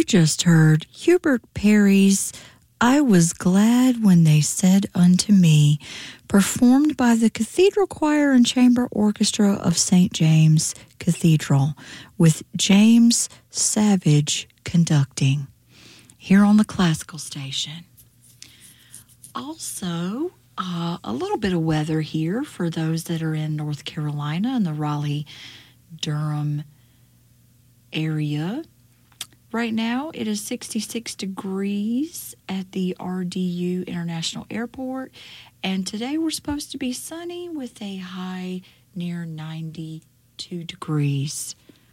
just heard Hubert Parry's I Was Glad When They Said Unto Me, performed by the Cathedral Choir and Chamber Orchestra of St. James Cathedral, with James Savage conducting, here on the Classical Station. Also, a little bit of weather here for those that are in North Carolina and the Raleigh-Durham area. Right now, it is 66 degrees at the RDU International Airport, and today we're supposed to be sunny with a high near 92 degrees.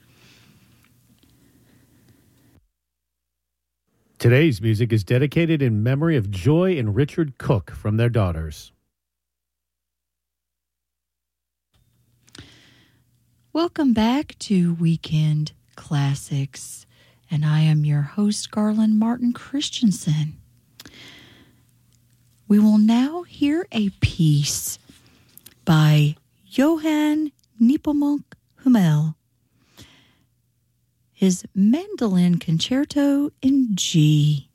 Today's music is dedicated in memory of Joy and Richard Cook from their daughters. Welcome back to Weekend Classics. And I am your host, Garland Martin Christensen. We will now hear a piece by Johann Nepomuk Hummel, his Mandolin Concerto in G,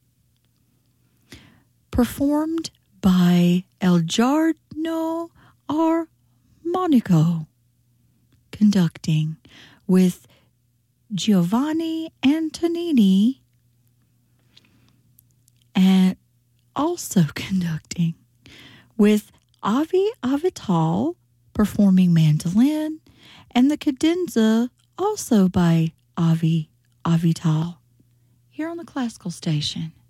performed by El Giardino Armonico, conducting with Giovanni Antonini, and also conducting with Avi Avital performing mandolin, and the cadenza also by Avi Avital, here on the Classical Station.